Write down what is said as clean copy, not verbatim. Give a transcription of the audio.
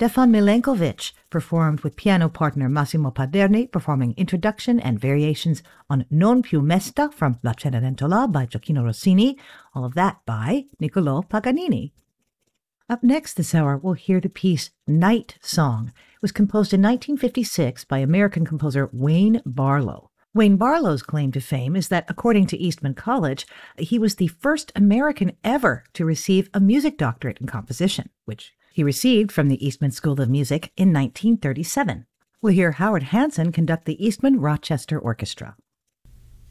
Stefan Milenkovic performed with piano partner Massimo Paderni, performing Introduction and variations on Non più mesta from La Cenerentola by Gioacchino Rossini, all of that by Niccolò Paganini. Up next this hour, we'll hear the piece Night Song. It was composed in 1956 by American composer Wayne Barlow. Wayne Barlow's claim to fame is that, according to Eastman College, he was the first American ever to receive a music doctorate in composition, which he received from the Eastman School of Music in 1937. We'll hear Howard Hanson conduct the Eastman Rochester Orchestra.